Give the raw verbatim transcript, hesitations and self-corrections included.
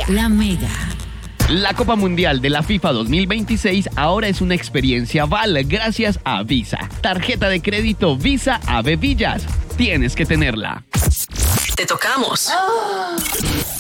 La Mega. La Copa Mundial de la FIFA dos mil veintiséis ahora es una experiencia Val gracias a Visa. Tarjeta de crédito Visa Ave Villas. Tienes que tenerla. Te tocamos.